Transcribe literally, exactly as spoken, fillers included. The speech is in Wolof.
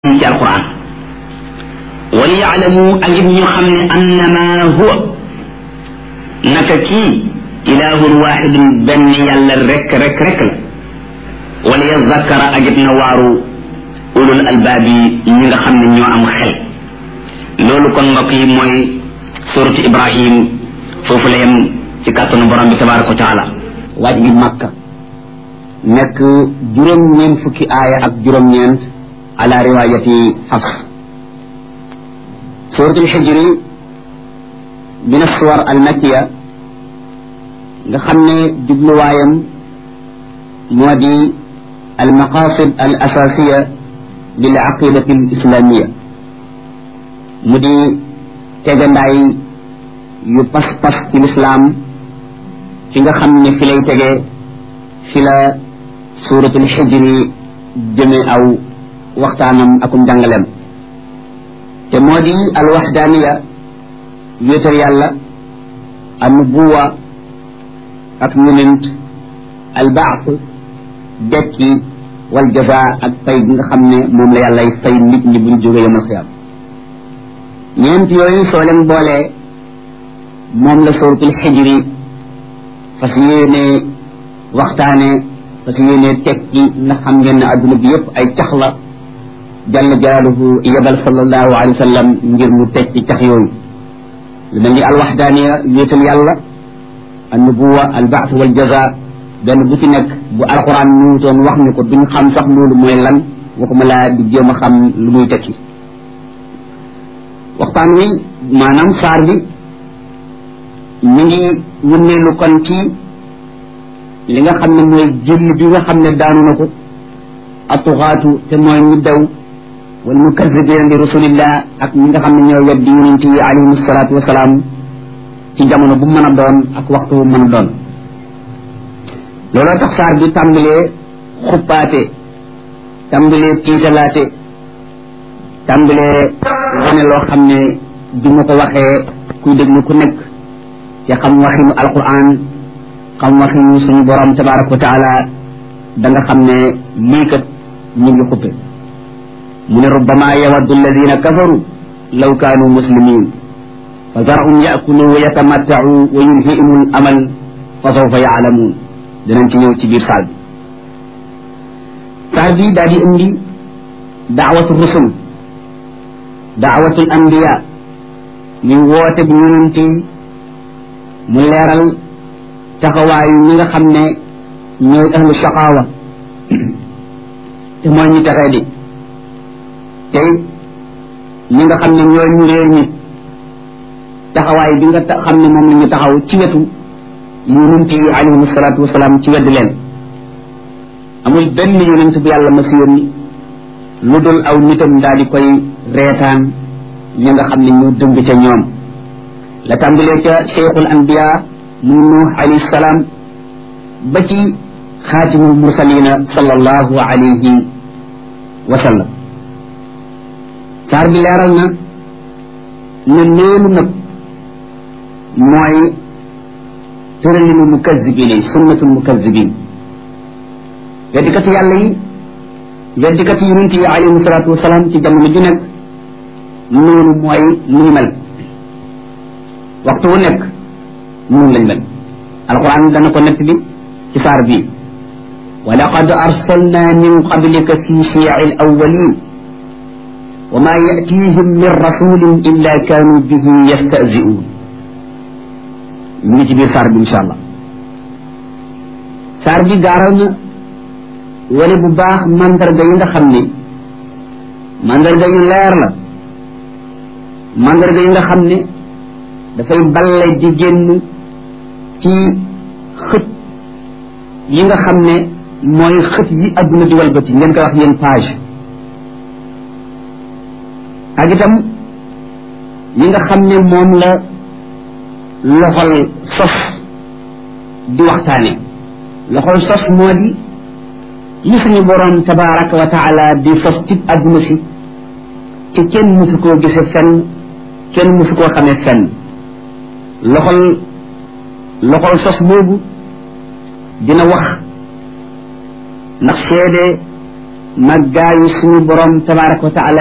ci alquran wal ya'lamu ak it ñu xam ne annama huwa naka kii ilahun wahidun benn yàlla rek rek rek la wala yazakkara ak it na waaru ulul albaab yi ñi nga xam ne ñoo am xel loolu kon mbokk yi mooy suratu ibrahim foofu la yem ci kàttanu borom bi tabaraka wa taala waaj gi makka nekk juróom-ñeent fukki aaya ak juróom-ñeent ala riwayati Hafs suratul hijri min as-suwar al-makkiya nga xam ne jubluwaayam moo di al-maqasid al-asasiya lil aqidati al-islamiyya mu di tegandaay yu pas-pas ci lislaam fi nga xam ne fi lay tege fi la suratul hijri jëme aw waxtaanam akum jàngaleem te moo di alwaxdaaniya wéetal yàlla annubuwa ak yonent albaas dekki wal jaza ak fay bi nga xam ne moom la yàllay fay nit ñi buñ jóge yamal xiyaam ñeent yooyu soo leen boolee moom la suratul xijri fas yéene waxtaane fas yéene tekki ndax xam ngeen ne adduna bi yëpp ay cax la jalla jalaaluhu yebal sallallahu alayhi wa sallam ngir mu tekki cax yooyu lu mel ni alwaxdaaniya wéetal yàlla annubuwa albaas wal jaza benn bu ci nekk bu alquran ñëwutoon wax ñu ko duñ xam sax loolu mooy lan waxuma laa di jéem a xam lu muy tekki waxtaan wi maanaam saar bi ñu ngi wunneelu kon ci li nga xam ne mooy jël bi nga xam ne daanu na ko atuxaatu te mooy ñu daw wal mukazibina li rasulillah ak ñi nga xam ne ñoo weddi yonent yi alayhim salaatu wasalaam ci jamono bu mën a doon ak waxtu bu mën a doon looloo tax saar bi tàmbalee xuppaate tàmbalee tiitalaate tàmbalee wane loo xam ne du ma ko waxee kuy déglu ku nekk te xam waxinu alquran xam waxinu suñu borom tabaraka wa taala da nga xam ne lii kat ñu ngi xuppe mu ne rubbama yawaddu alladina kafaru law kaanu muslimin fa zarhum yakulu wa yatamattau wa yulhihimu al amal fa sawfa yaalamuun dinañ ci ñëw ci biir saal bi saal bi daal di indi daawatu rusul daawatul anbiya ñu woote bi yonent yi mu leeral taxawaayu ñi nga xam ne ñooy ahlu shaqaawa te mooy ñu texee di tey ñi nga xam ne ñooy ñu réer ñi taxawaay bi nga xam ne moom la ñu taxaw ci wetu yonent yi alayhim salaatu wasalaam ci wedd leen amul benn yonent bu yàlla ma si yónni lu dul aw nitam daal di koy reetaan ñi nga xam ne ñoo dëng ca ñoom la tàmbalee ca cheikhul anbiya muy nuux alayhi salaam ba ci xaatimul mursalina sallallahu alayhi wa sallam saar bi leeral na ne loolu nag mooy tëralinu mukazibin yi sunnatul mukazibin weddikati yàlla yi weddikati yonent yi alayhi salaatu wasalaam ci jamono ju nekk loolu mooy nu ñu mel waxtu wu nekk noonu lañ mel alquran dana ko nekk bi ci saar bii wa laqad arsalna min qablika fi shiya'i al-awwalin wa ma ya'tihim min rasulin illa kanu bihi yastahzi'un ñu ngi ci biir saar bi insha allah saar bi gaaral na wane bu baax mandarga yi nga xam ne mandarga yu leer la mandarga yi nga xam ne dafay balle di génn ci xët yi nga xam ne mooy xët yi adduna di walbati ngeen koy wax yéen page ak itam yi nga xam ne moom la loxol sos di waxtaane loxol sos moo di yi suñu boroom tabaraka wa taala di sos ci adduna si ci kenn musu koo gise fenn kenn musu koo xamee fenn loxol loxol sos boobu dina wax ndax seede màggaayu suñu borom tabaraka wa taala